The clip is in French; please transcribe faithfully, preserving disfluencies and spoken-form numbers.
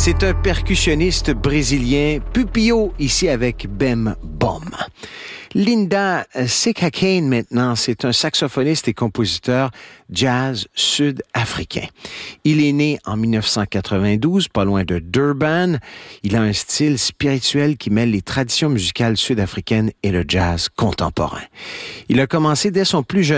C'est un percussionniste brésilien, Pupio, ici avec Bem Bom. Linda Sikhakhane, maintenant, c'est un saxophoniste et compositeur jazz sud-africain. Il est né en dix-neuf cent quatre-vingt-douze, pas loin de Durban. Il a un style spirituel qui mêle les traditions musicales sud-africaines et le jazz contemporain. Il a commencé dès son plus jeune